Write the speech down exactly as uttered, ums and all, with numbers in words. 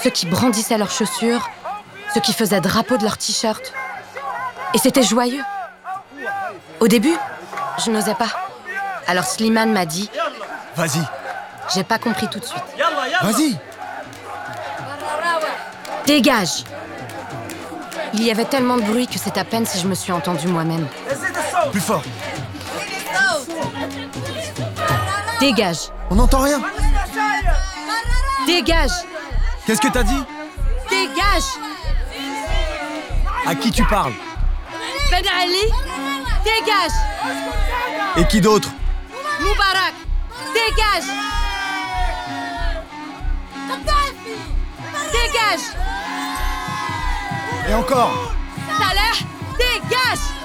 ceux qui brandissaient leurs chaussures, ceux qui faisaient drapeau de leurs t-shirts. Et c'était joyeux. Au début, je n'osais pas. Alors Slimane m'a dit... Vas-y. J'ai pas compris tout de suite. Vas-y. Dégage! Il y avait tellement de bruit que c'est à peine si je me suis entendue moi-même. Plus fort. Dégage! On n'entend rien. Dégage! Qu'est-ce que t'as dit? Dégage! À qui tu parles? Ben Ali! Dégage! Et qui d'autre? Moubarak! Dégage! Dégage! Et encore? Salah! Dégage!